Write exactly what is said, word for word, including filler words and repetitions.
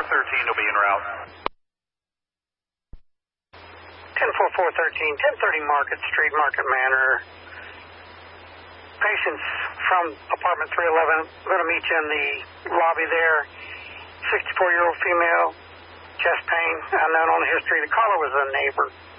thirteen will be en route. ten four four thirteen, ten thirty Market Street, Market Manor. Patients from apartment three eleven. I'm going to meet you in the lobby there. sixty-four-year-old female, chest pain, unknown on the history. The caller was a neighbor.